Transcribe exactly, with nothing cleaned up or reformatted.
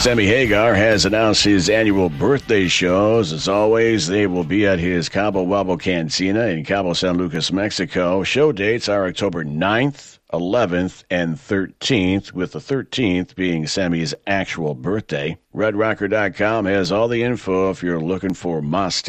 Sammy Hagar has announced his annual birthday shows. As always, they will be at his Cabo Wabo Cantina in Cabo San Lucas, Mexico. Show dates are October ninth, eleventh, and thirteenth, with the thirteenth being Sammy's actual birthday. Red Rocker dot com has all the info if you're looking for must